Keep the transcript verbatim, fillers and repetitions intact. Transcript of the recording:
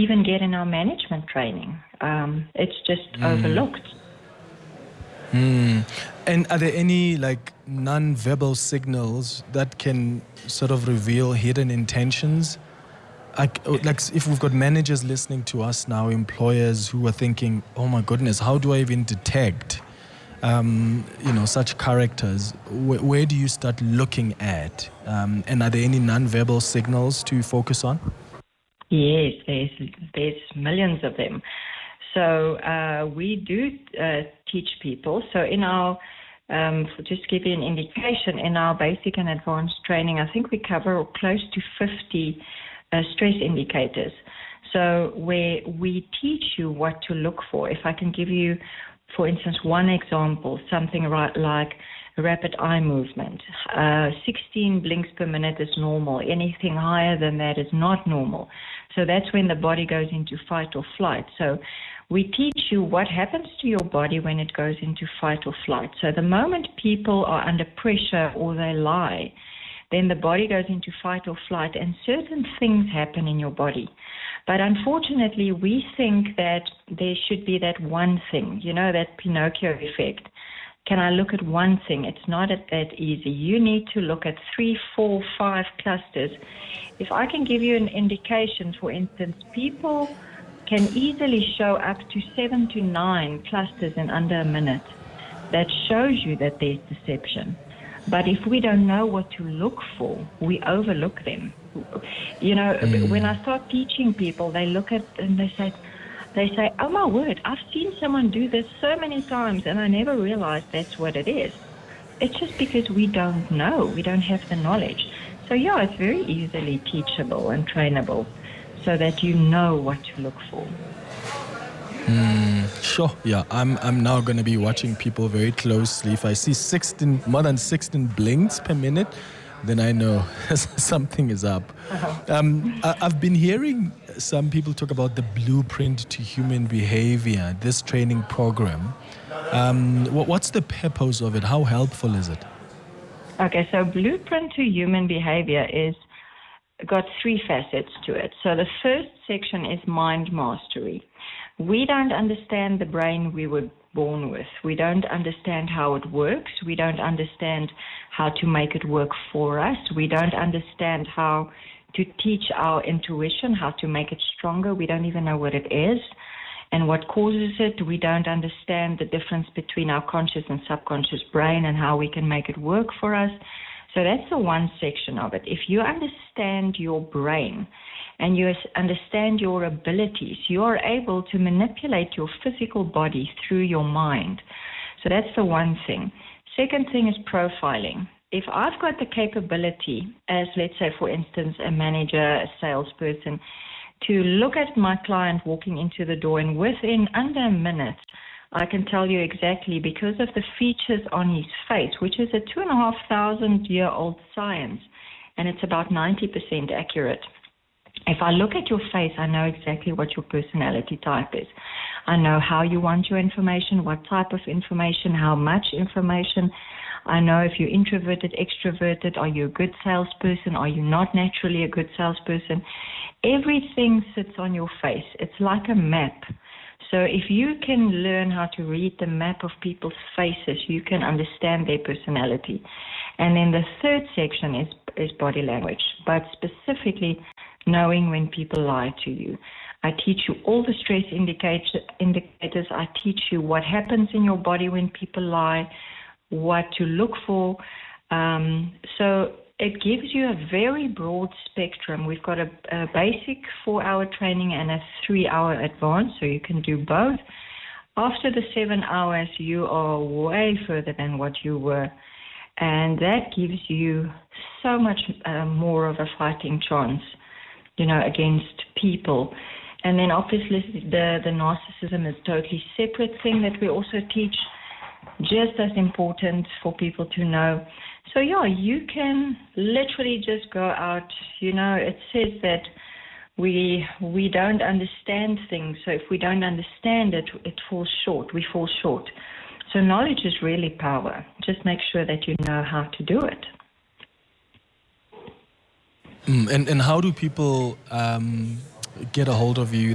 even get in our management training. Um, it's just mm. overlooked. Mm. And are there any like non-verbal signals that can sort of reveal hidden intentions? Like, like if we've got managers listening to us now, employers who are thinking, oh my goodness, how do I even detect, um, you know, such characters? Where, where do you start looking at? Um, and are there any non-verbal signals to focus on? Yes, there's, there's millions of them. So uh, we do uh, teach people. So in our, um, for just to give you an indication, in our basic and advanced training, I think we cover close to fifty uh, stress indicators. So where we teach you what to look for. If I can give you, for instance, one example, something right like rapid eye movement. Uh, sixteen blinks per minute is normal. Anything higher than that is not normal. So that's when the body goes into fight or flight. So we teach you what happens to your body when it goes into fight or flight. So the moment people are under pressure or they lie, then the body goes into fight or flight and certain things happen in your body. But unfortunately, we think that there should be that one thing, you know, that Pinocchio effect. Can I look at one thing? It's not that easy. You need to look at three, four, five clusters. If I can give you an indication, for instance, people can easily show up to seven to nine clusters in under a minute. That shows you that there's deception. But if we don't know what to look for, we overlook them. You know, mm. when I start teaching people, they look at and they say, they say, oh my word, I've seen someone do this so many times and I never realized that's what it is. It's just because we don't know. We don't have the knowledge. So yeah, it's very easily teachable and trainable so that you know what to look for. Mm, sure, yeah. I'm I'm now going to be watching people very closely. If I see sixteen, more than sixteen blinks per minute, then I know something is up. Uh-huh. Um, I, I've been hearing some people talk about the blueprint to human behavior, this training program. Um, what, what's the purpose of it? How helpful is it? Okay, so blueprint to human behavior is got three facets to it. So the first section is mind mastery. We don't understand the brain we were born with. We don't understand how it works. We don't understand how to make it work for us. We don't understand how to teach our intuition, how to make it stronger. We don't even know what it is and what causes it. We don't understand the difference between our conscious and subconscious brain and how we can make it work for us. So that's the one section of it. If you understand your brain and you understand your abilities, you are able to manipulate your physical body through your mind. So that's the one thing. Second thing is profiling. If I've got the capability as, let's say, for instance, a manager, a salesperson, to look at my client walking into the door and within under a minute, I can tell you exactly because of the features on his face, which is a two and a half thousand year old science, and it's about ninety percent accurate. If I look at your face, I know exactly what your personality type is. I know how you want your information, what type of information, how much information. I know if you're introverted, extroverted, are you a good salesperson, are you not naturally a good salesperson. Everything sits on your face. It's like a map. So if you can learn how to read the map of people's faces, you can understand their personality. And then the third section is, is body language, but specifically knowing when people lie to you. I teach you all the stress indicator, indicators. I teach you what happens in your body when people lie, what to look for. Um, so it gives you a very broad spectrum. We've got a, a basic four-hour training and a three-hour advanced, so you can do both. After the seven hours, you are way further than what you were, and that gives you so much uh, more of a fighting chance, you know, against people. And then obviously the, the narcissism is a totally separate thing that we also teach, just as important for people to know. So yeah, you can literally just go out, you know, it says that we we don't understand things. So if we don't understand it, it falls short, we fall short. So knowledge is really power. Just make sure that you know how to do it. Mm, and, and how do people um, get a hold of you?